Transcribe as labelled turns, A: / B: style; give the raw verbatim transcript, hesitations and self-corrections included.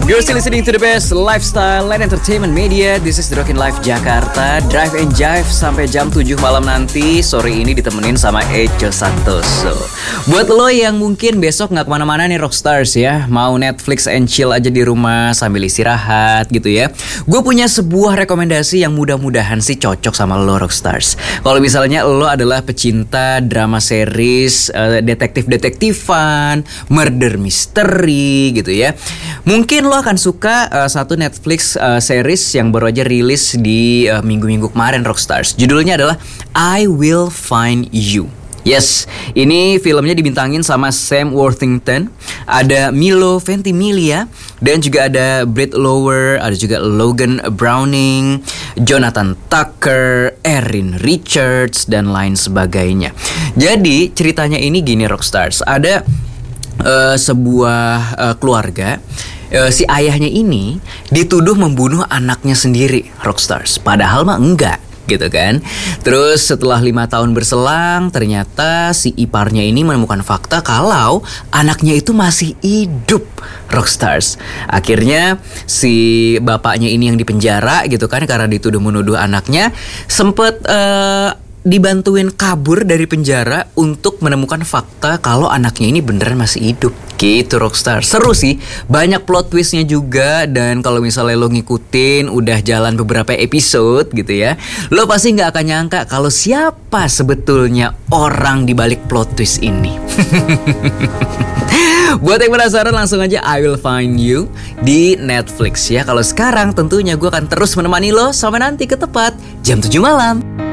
A: You're still listening to the best lifestyle and entertainment media. This is The Rockin' Life Jakarta. Drive and Jive sampai jam tujuh malam nanti. Sore ini ditemenin sama Echo Santoso. Buat lo yang mungkin besok gak kemana-mana nih Rockstars ya, mau Netflix and chill aja di rumah sambil istirahat gitu ya, gue punya sebuah rekomendasi yang mudah-mudahan sih cocok sama lo Rockstars. Kalau misalnya lo adalah pecinta drama series, uh, detektif-detektifan, murder mystery gitu ya, mungkin lo akan suka uh, satu Netflix uh, series yang baru aja rilis di uh, minggu-minggu kemarin Rockstars. Judulnya adalah I Will Find You. Yes, ini filmnya dibintangin sama Sam Worthington, ada Milo Ventimiglia, dan juga ada Britt Lower, ada juga Logan Browning, Jonathan Tucker, Erin Richards, dan lain sebagainya. Jadi ceritanya ini gini Rockstars, ada uh, sebuah uh, keluarga. Uh, si ayahnya ini dituduh membunuh anaknya sendiri Rockstars, padahal mah enggak gitu kan. Terus setelah lima tahun berselang, ternyata si iparnya ini menemukan fakta kalau anaknya itu masih hidup Rockstars. Akhirnya si bapaknya ini yang dipenjara gitu kan, karena dituduh menuduh anaknya, sempet uh, dibantuin kabur dari penjara untuk menemukan fakta kalau anaknya ini beneran masih hidup. Gitu Rockstar. Seru sih, banyak plot twistnya juga. Dan kalau misalnya lo ngikutin udah jalan beberapa episode gitu ya, lo pasti gak akan nyangka kalau siapa sebetulnya orang di balik plot twist ini. Buat yang penasaran, langsung aja I Will Find You di Netflix ya. Kalau sekarang tentunya gue akan terus menemani lo sampai nanti ke tepat jam tujuh malam.